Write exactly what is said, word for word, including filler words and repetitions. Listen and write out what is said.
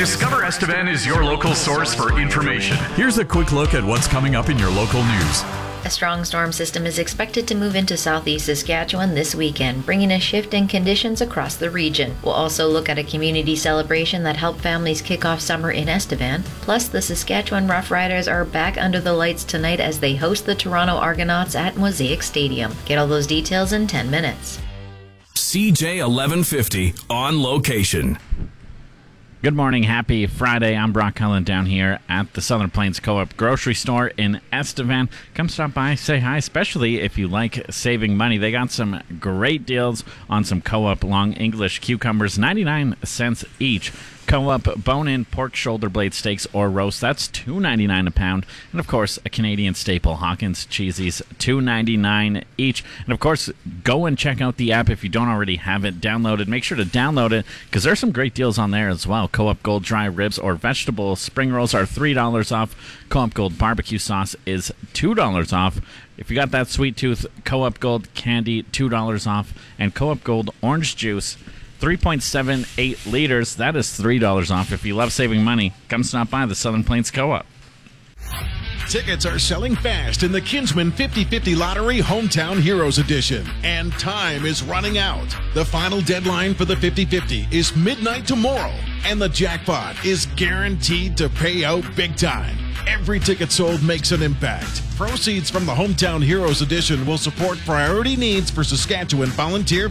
Discover Estevan is your local source for information. Here's a quick look at what's coming up in your local news. A strong storm system is expected to move into southeast Saskatchewan this weekend, bringing a shift in conditions across the region. We'll also look at a community celebration that helped families kick off summer in Estevan. Plus, the Saskatchewan Roughriders are back under the lights tonight as they host the Toronto Argonauts at Mosaic Stadium. Get all those details in ten minutes. C J eleven fifty on location. Good morning. Happy Friday. I'm Brock Cullen down here at the Southern Plains Co-op Grocery Store in Estevan. Come stop by, say hi, especially if you like saving money. They got some great deals on some Co-op Long English cucumbers, ninety-nine cents each. Co-op bone-in pork shoulder blade steaks or roast, that's two ninety-nine a pound. And of course, a Canadian staple, Hawkins Cheesies, two ninety-nine each. And of course, go and check out the app if you don't already have it downloaded. Make sure to download it because there's some great deals on there as well. Co-op Gold dry ribs or vegetable spring rolls are three dollars off. Co-op Gold barbecue sauce is two dollars off. If you got that sweet tooth, Co-op Gold candy, two dollars off. And Co-op Gold orange juice, three point seven eight liters, that is three dollars off. If you love saving money, come stop by the Southern Plains Co-op. Tickets are selling fast in the Kinsman fifty fifty Lottery Hometown Heroes Edition, and time is running out. The final deadline for the fifty fifty is midnight tomorrow, and the jackpot is guaranteed to pay out big time. Every ticket sold makes an impact. Proceeds from the Hometown Heroes Edition will support priority needs for Saskatchewan volunteer